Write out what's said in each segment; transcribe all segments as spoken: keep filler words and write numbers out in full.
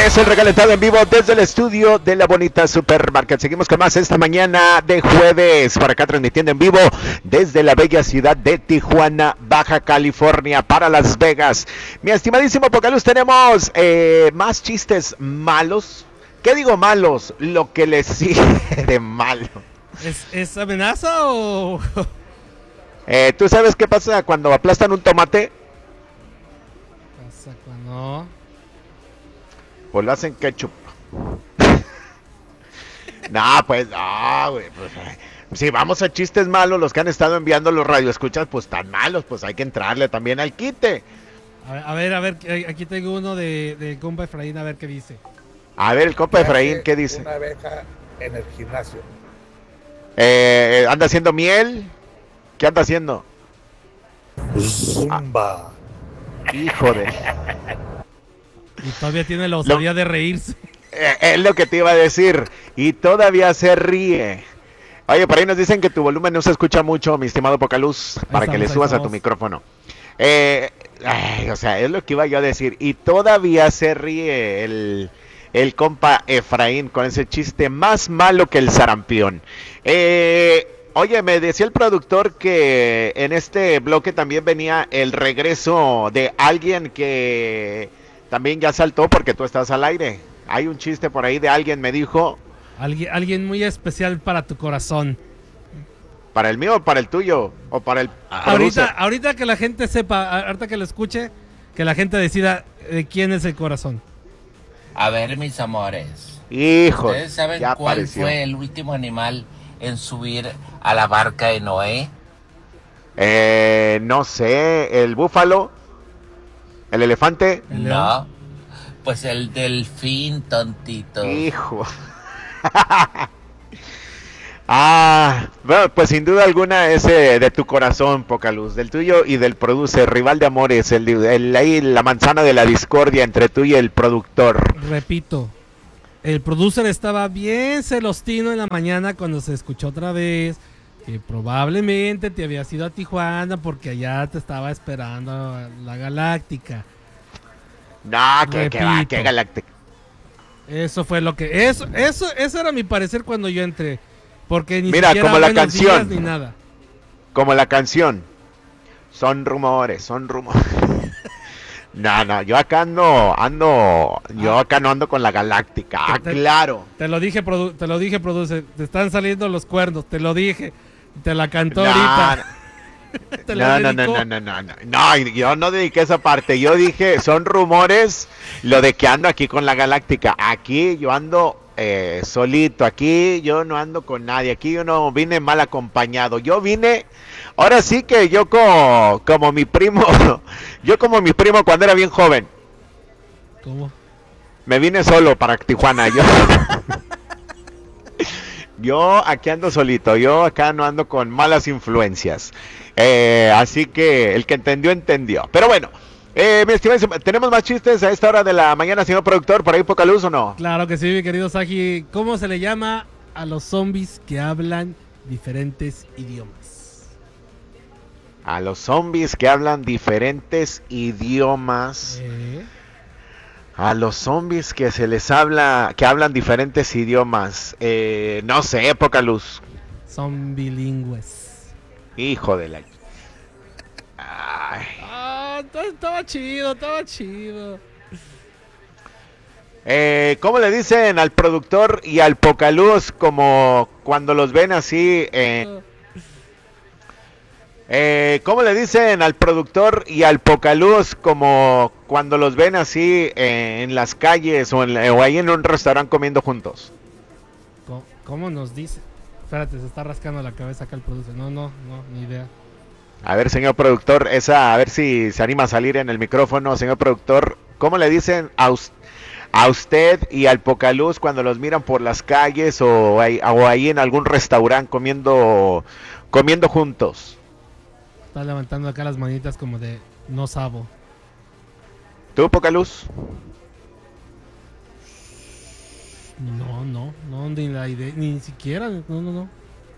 Es el recalentado en vivo desde el estudio de la bonita Supermarket. Seguimos con más esta mañana de jueves, por acá transmitiendo en vivo desde la bella ciudad de Tijuana, Baja California, para Las Vegas. Mi estimadísimo Pocaluz, tenemos eh, más chistes malos. ¿Qué digo malos? Lo que les sigue de malo. ¿Es, es amenaza o...? Eh, ¿Tú sabes qué pasa cuando aplastan un tomate? Pasa cuando... Pues lo hacen ketchup. No, pues, no, güey. Pues, si vamos a chistes malos, los que han estado enviando los radioescuchas, pues tan malos, pues hay que entrarle también al quite. A ver, a ver, aquí tengo uno de, de compa Efraín, a ver qué dice. A ver, el compa Efraín, ¿qué dice? Una abeja en el gimnasio. Eh, ¿Anda haciendo miel? ¿Qué anda haciendo? Zumba. Ah, hijo de... Y todavía tiene la osadía lo... de reírse. Eh, es lo que te iba a decir. Y todavía se ríe. Oye, por ahí nos dicen que tu volumen no se escucha mucho, mi estimado Pocaluz, para estamos, que le subas a tu micrófono. Eh, ay, o sea, es lo que iba yo a decir. Y todavía se ríe el... el compa Efraín con ese chiste más malo que el sarampión. Eh, oye, me decía el productor que en este bloque también venía el regreso de alguien que también ya saltó porque tú estás al aire. Hay un chiste por ahí de alguien, me dijo. Alguien, alguien muy especial para tu corazón. ¿Para el mío o para el tuyo? ¿O para el ahorita, ahorita que la gente sepa, ahorita que lo escuche, que la gente decida de quién es el corazón. A ver, mis amores. Hijo, ¿Ustedes saben cuál apareció. fue el último animal en subir a la barca de Noé? Eh, no sé, el búfalo, el elefante. ¿El no, pues el delfín, tontito. Hijo. Ah, bueno, pues sin duda alguna ese de tu corazón, Pocaluz, del tuyo y del producer, rival de amores, el, el ahí la manzana de la discordia entre tú y el productor. Repito, el producer estaba bien celostino en la mañana cuando se escuchó otra vez que probablemente te habías ido a Tijuana porque allá te estaba esperando la Galáctica. No, que, que va, que Galáctica. Eso fue lo que eso eso eso era mi parecer cuando yo entré. Porque ni Mira, como la canción, ni nada. Como la canción, son rumores, son rumores. No, no, yo acá ando, ando, yo ah, acá no ando con la Galáctica, ah, te, claro. Te lo dije, produ te lo dije, produce, te están saliendo los cuernos, te lo dije, te la cantó no, ahorita. ¿Te no, no, no, no, no, no, no, no, yo no dediqué esa parte, yo dije, son rumores, lo de que ando aquí con la Galáctica, aquí yo ando... Eh, solito, aquí yo no ando con nadie, aquí yo no vine mal acompañado, yo vine, ahora sí que yo como, como mi primo, yo como mi primo cuando era bien joven. ¿Cómo? Me vine solo para Tijuana, yo, yo aquí ando solito, yo acá no ando con malas influencias, eh, así que el que entendió, entendió, pero bueno. Eh, mi estimado, ¿tenemos más chistes a esta hora de la mañana, señor productor? ¿Por ahí poca luz o no? Claro que sí, mi querido Saji. ¿Cómo se le llama a los zombies que hablan diferentes idiomas? A los zombies que hablan diferentes idiomas. ¿Eh? A los zombies que se les habla, que hablan diferentes idiomas. Eh, no sé, poca luz. Son bilingües. Hijo de la... Ay. Ah, estaba chido, estaba chido. Eh, ¿Cómo le dicen al productor y al Pocaluz como cuando los ven así? Eh, eh, ¿Cómo le dicen al productor y al Pocaluz como cuando los ven así eh, en las calles o, en, o ahí en un restaurante comiendo juntos? ¿Cómo, ¿Cómo nos dice? Espérate, se está rascando la cabeza acá el productor. No, no, no, ni idea. A ver, señor productor, esa, a ver si se anima a salir en el micrófono, señor productor. ¿Cómo le dicen a, a usted y al Pocaluz cuando los miran por las calles o ahí, o ahí en algún restaurante comiendo, comiendo juntos? Está levantando acá las manitas como de no sabo. ¿Tú, Pocaluz? No, no, no, ni la idea, ni siquiera, no, no, no.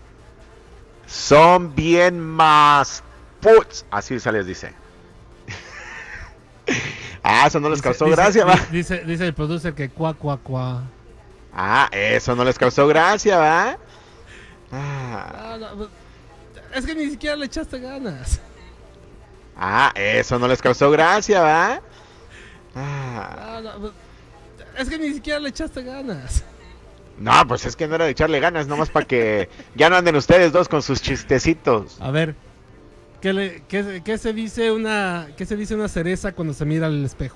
Son bien más puts, así se les dice. Ah, eso no les Dice- causó dice- gracia, di- va. Dice, dice el producer que cuá, cuá, cuá. Ah, eso no les causó gracia, va. Ah, Ah, no, pues, es que ni siquiera le echaste ganas. ah, eso no les causó gracia, va. Ah, Ah, no, pues, es que ni siquiera le echaste ganas. no, pues es que no era de echarle ganas, nomás para que ya no anden ustedes dos con sus chistecitos. A ver, ¿qué, le, qué, qué se dice una qué se dice una cereza cuando se mira al espejo?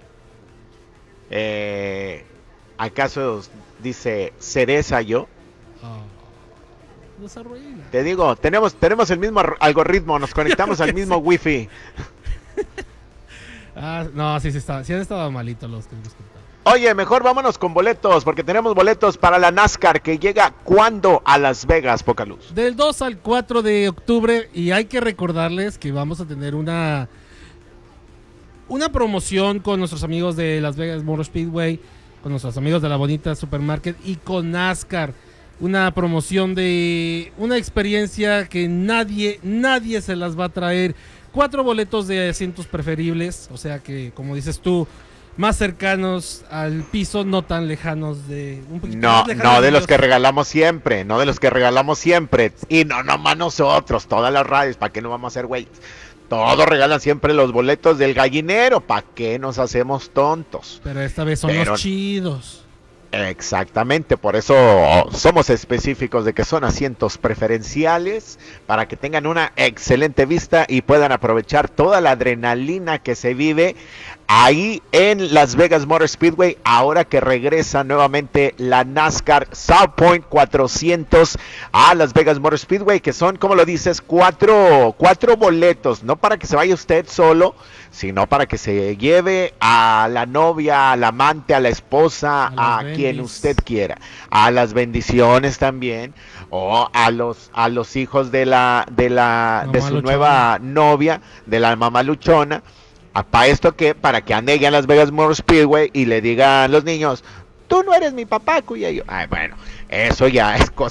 Eh, ¿Acaso dice cereza yo? Oh, desarrolla. Te digo, tenemos, tenemos el mismo ar- algoritmo, nos conectamos al mismo wifi. Ah, no, sí, sí, está, sí han estado malitos los que hemos contado. Oye, mejor vámonos con boletos, porque tenemos boletos para la NASCAR que llega cuando a Las Vegas, poca luz. Del dos al cuatro de octubre, y hay que recordarles que vamos a tener una una promoción con nuestros amigos de Las Vegas Motor Speedway, con nuestros amigos de la bonita Supermarket y con NASCAR. Una promoción de una experiencia que nadie, nadie se las va a traer. Cuatro boletos de asientos preferibles, o sea que, como dices tú, más cercanos al piso, no tan lejanos de... Un poquito No, más lejanos no de los ellos. que regalamos siempre, no de los que regalamos siempre. Y no nomás nosotros, todas las radios, ¿para qué no vamos a hacer güeyes? Todos regalan siempre los boletos del gallinero, ¿para qué nos hacemos tontos? Pero esta vez son Pero- los chidos. Exactamente, por eso somos específicos de que son asientos preferenciales para que tengan una excelente vista y puedan aprovechar toda la adrenalina que se vive ahí en Las Vegas Motor Speedway, ahora que regresa nuevamente la NASCAR South Point cuatrocientos a Las Vegas Motor Speedway, que son, como lo dices, cuatro, cuatro boletos, no para que se vaya usted solo, sino para que se lleve a la novia, al amante, a la esposa, A a, las quien bendis. usted quiera, a las bendiciones también, o a los a los hijos de la de la de Mamá su luchona. nueva novia, de la mamá luchona. ¿Para esto qué? Para que ande ya en Las Vegas Motor Speedway y le digan los niños, tú no eres mi papá, cuya yo. Ay, bueno, eso ya es cosa